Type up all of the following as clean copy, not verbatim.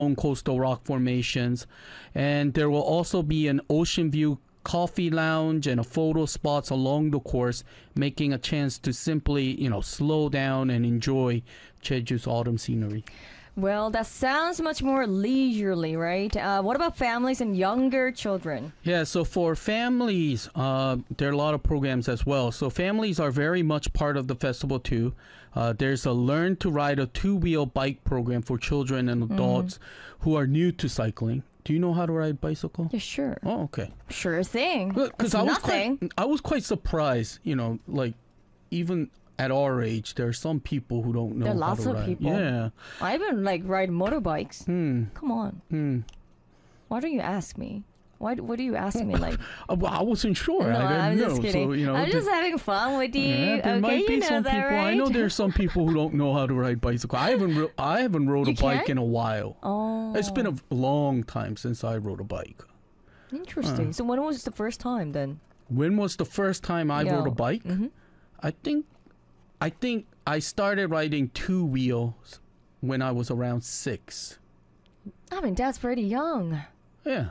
own coastal rock formations. And there will also be an ocean view coffee lounge and a photo spots along the course, making a chance to simply, slow down and enjoy Jeju's autumn scenery. Well, that sounds much more leisurely, right? What about families and younger children? Yeah, so for families, there are a lot of programs as well. So families are very much part of the festival too. There's a Learn to Ride a Two-Wheel Bike program for children and adults who are new to cycling. Do you know how to ride bicycle? Yeah, sure. Oh, okay. Sure thing. Because Nothing. I was quite surprised, like even at our age, there are some people who don't know There are how lots to of ride. people. Yeah. I even ride motorbikes. Come on. Why don't you ask me? What do you ask me like? Well, I wasn't sure. No, I didn't I'm know. just kidding. So, I'm just having fun with you. yeah, there Okay, might be you know some that, people. right? I know there's some people who don't know how to ride bicycle. I haven't rode a You bike can't? in a while. Oh, It's been a long time since I rode a bike. interesting. So when was the first time then? When was the first time I rode a bike? Mm-hmm. I think I started riding two wheels when I was around 6. I mean, that's pretty young. Yeah.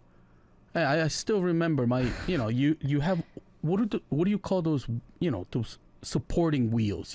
I still remember my, you have, what do you call those, those supporting wheels,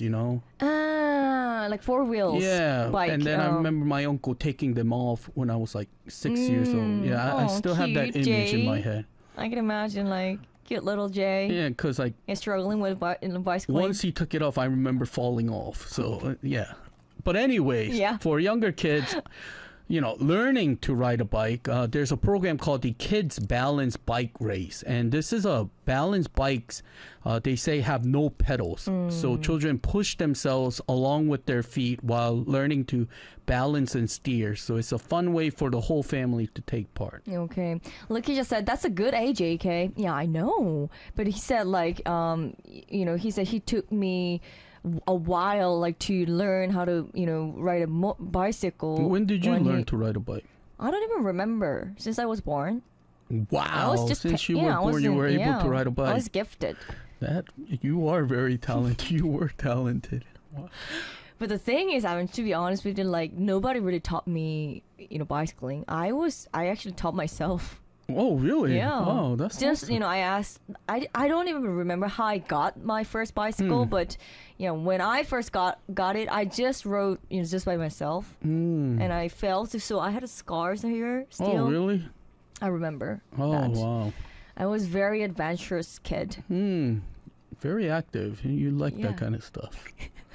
Like 4 wheels. Yeah. Bike. And then I remember my uncle taking them off when I was like 6 years old. Yeah, I still have that cute, image in my Jay. head. I can imagine cute little Jay. Yeah, because He's struggling with bicycling. once he took it off, I remember falling off. So, yeah. But anyways, Yeah. for younger kids, learning to ride a bike, there's a program called the Kids Balance Bike Race. And this is a balance bikes, they say have no pedals. So children push themselves along with their feet while learning to balance and steer. So it's a fun way for the whole family to take part. Okay. Lucky just said, that's a good age, AK. Yeah, I know. But he said, he said he took me a while, to learn how to, ride a bicycle. When did you learn to ride a bike? I don't even remember. Since I was born. Wow. I was just Since you were born, you were able to ride a bike. I was gifted. That you are very talented. You were talented. Wow. But the thing is, I mean, to be honest with you, nobody really taught me, bicycling. I actually taught myself. Oh, really? Yeah. Oh, that's just awesome. I asked. I don't even remember how I got my first bicycle, but when I first got it, I just rode just by myself, and I fell. So I had scars here still. Oh, really? I remember. Oh, that. wow. I was very adventurous kid. Very active. You like Yeah. that kind of stuff.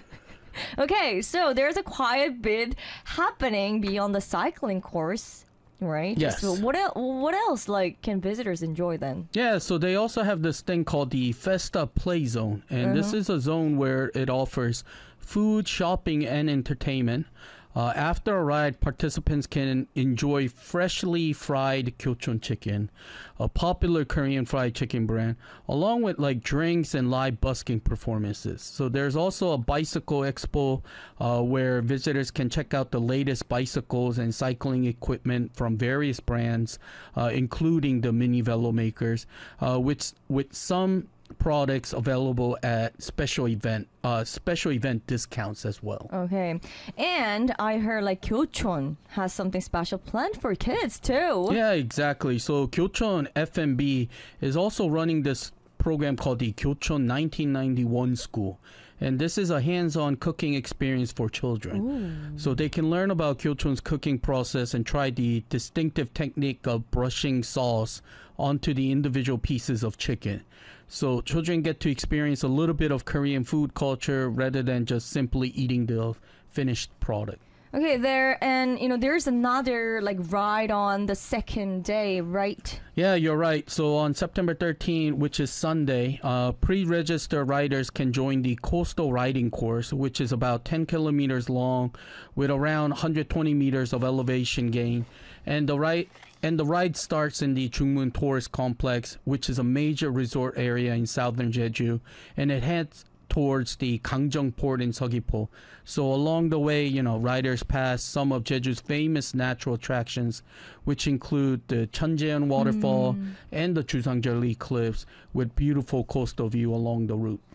Okay, so there's a quiet bit happening beyond the cycling course, right? Yes. So what else can visitors enjoy then? Yeah, so they also have this thing called the Festa Play Zone. And this is a zone where it offers food, shopping, and entertainment. After a ride, participants can enjoy freshly fried Gyeocheon chicken, a popular Korean fried chicken brand, along with drinks and live busking performances. So there's also a bicycle expo where visitors can check out the latest bicycles and cycling equipment from various brands, including the mini velo makers, with some products available at special event discounts as well. Okay, and I heard Gyeocheon has something special planned for kids too. Yeah, exactly. So Gyeocheon FMB is also running this program called the Gyeocheon 1991 School. And this is a hands-on cooking experience for children. Ooh. So they can learn about Gyeocheon's cooking process and try the distinctive technique of brushing sauce onto the individual pieces of chicken. So children get to experience a little bit of Korean food culture rather than just simply eating the finished product. Okay, there's another ride on the second day, right? Yeah, you're right. So on September 13, which is Sunday, pre-registered riders can join the coastal riding course, which is about 10 kilometers long with around 120 meters of elevation gain. And the ride starts in the Jungmun Tourist Complex, which is a major resort area in southern Jeju, and it heads towards the Gangjong Port in Seogwipo. So along the way, riders pass some of Jeju's famous natural attractions, which include the Cheonjeon waterfall and the Jusangjali cliffs with beautiful coastal view along the route.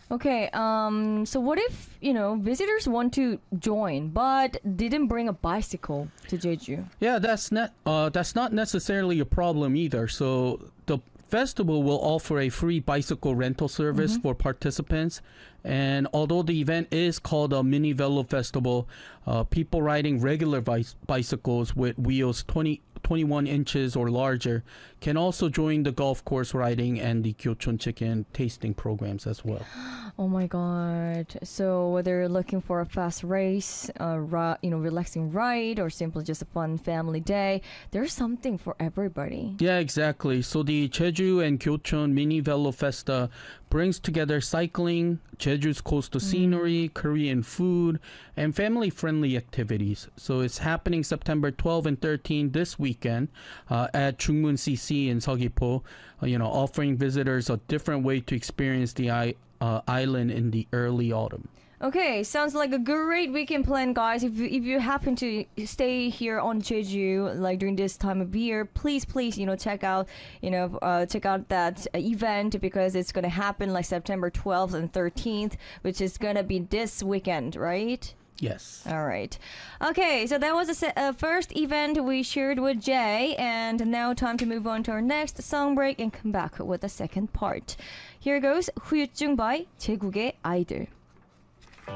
Okay, so what if, visitors want to join but didn't bring a bicycle to Jeju? Yeah, that's not necessarily a problem either. So the festival will offer a free bicycle rental service for participants. And although the event is called a mini velo festival, people riding regular bicycles with wheels 21 inches or larger can also join the golf course riding and the Gyeochon chicken tasting programs as well. Oh my god. So whether you're looking for a fast race, relaxing ride, or simply just a fun family day, there's something for everybody. Yeah, exactly. So the Jeju and Gyeochon Mini Velo Festa brings together cycling, Jeju's coastal scenery, Korean food, and family-friendly activities. So it's happening September 12 and 13 this weekend at Jungmun CC in Seogwipo, offering visitors a different way to experience the island in the early autumn. Okay, sounds like a great weekend plan, guys. If you happen to stay here on Jeju, like during this time of year, please, check out, check out that event because it's gonna happen like September 12th and 13th, which is gonna be this weekend, right? Yes. All right. Okay, so that was the first event we shared with Jay, and now time to move on to our next song break and come back with the second part. Here goes 후유증 by 제국의 아이들.